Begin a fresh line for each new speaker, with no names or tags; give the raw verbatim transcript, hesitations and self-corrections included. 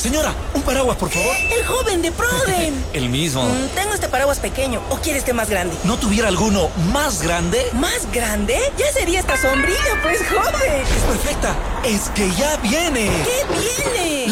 Señora, un paraguas, por favor.
El joven de Proden.
El mismo.
Mm, tengo este paraguas pequeño. ¿O quiere este más grande?
¿No tuviera alguno más grande?
¿Más grande? Ya sería esta sombrilla, pues, joven.
Es perfecta. Es que ya viene.
¿Qué viene?